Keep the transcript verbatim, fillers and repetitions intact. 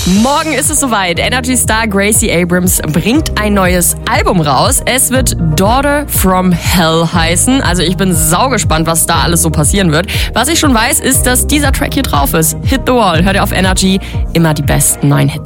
Morgen ist es soweit. Energy-Star Gracie Abrams bringt ein neues Album raus. Es wird Daughter from Hell heißen. Also ich bin saugespannt, was da alles so passieren wird. Was ich schon weiß, ist, dass dieser Track hier drauf ist. Hit the Wall. Hört ihr auf Energy. Immer die besten neuen Hits.